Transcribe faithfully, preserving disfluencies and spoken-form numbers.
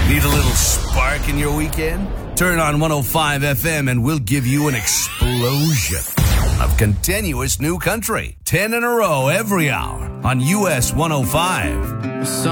Need a little spark in your weekend? Turn on one oh five F M and we'll give you an explosion of continuous new country. ten in a row every hour on U S one oh five.